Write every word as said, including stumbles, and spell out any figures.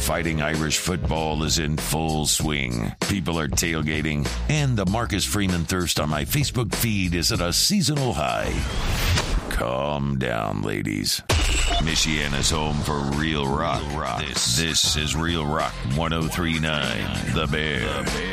Fighting Irish football is in full swing. People are tailgating, and the Marcus Freeman thirst on my Facebook feed is at a seasonal high. Calm down, ladies. Michiana's home for Real Rock. This, this is Real Rock one oh three point nine, The Bear.